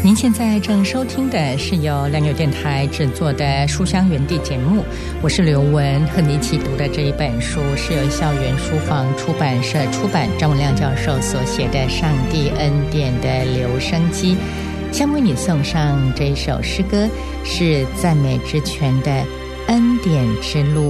您现在正收听的是由良友电台制作的书香园地节目，我是刘文，和你一起读的这一本书是由校园书房出版社出版，张文亮教授所写的《上帝恩典的留声机》。先为你送上这一首诗歌，是赞美之泉的恩典之路。